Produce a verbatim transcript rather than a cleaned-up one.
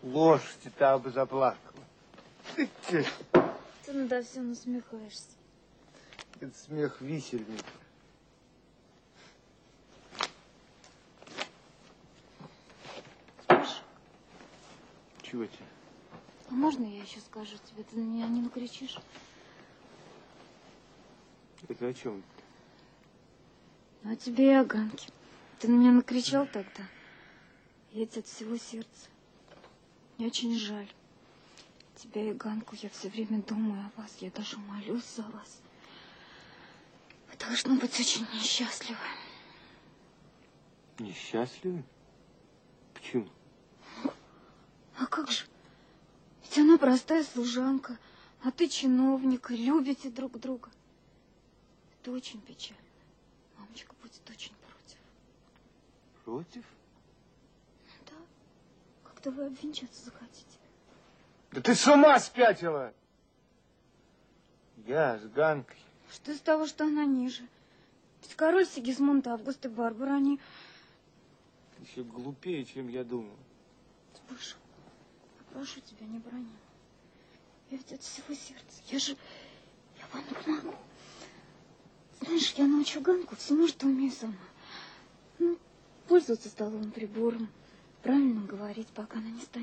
Лошадь-то бы заплакала. Ты, ты. Ты надо всем насмехаешься. Это смех висельника. Слышь? Чего тебе? А можно я еще скажу тебе? Ты на меня не накричишь? Это о чем? Ну, о тебе и о Ганке. Ты на меня накричал тогда. Я тебе от всего сердца. Мне очень жаль. Тебя и Ганку, я все время думаю о вас. Я даже молюсь за вас. Вы должны быть очень несчастливы. Несчастливы? Почему? А как же? Ведь она простая служанка, а ты чиновник, и любите друг друга. Это очень печально. Мамочка будет очень против. Против? Да. Как-то вы обвенчаться захотите. Да ты с ума спятила! Я с Ганкой. Что из того, что она ниже? Ведь король Сигизмунд, Август и Барбара, они... Еще глупее, чем я думал. Слушай, я прошу тебя, не брони. Я ведь от всего сердца. Я же... Я вам помогу. Знаешь, я научу Ганку всему, что умею сама. Ну, пользоваться столовым прибором, правильно говорить, пока она не станет.